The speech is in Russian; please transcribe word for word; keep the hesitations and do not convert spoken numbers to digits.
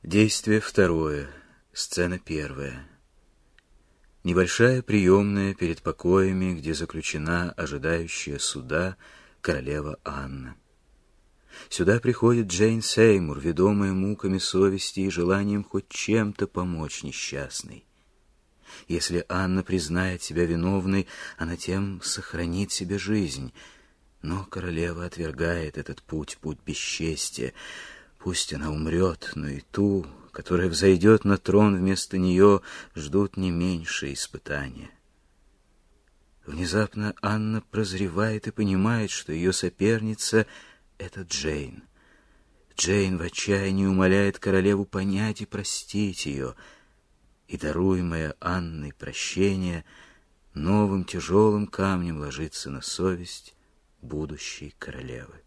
Действие второе. Сцена первая. Небольшая приемная перед покоями, где заключена ожидающая суда королева Анна. Сюда приходит Джейн Сеймур, ведомая муками совести и желанием хоть чем-то помочь несчастной. Если Анна признает себя виновной, она тем сохранит себе жизнь. Но королева отвергает этот путь, путь бесчестия. Пусть она умрет, но и ту, которая взойдет на трон вместо нее, ждут не меньшие испытания. Внезапно Анна прозревает и понимает, что ее соперница — это Джейн. Джейн в отчаянии умоляет королеву понять и простить ее, и, даруемое Анной прощение, новым тяжелым камнем ложится на совесть будущей королевы.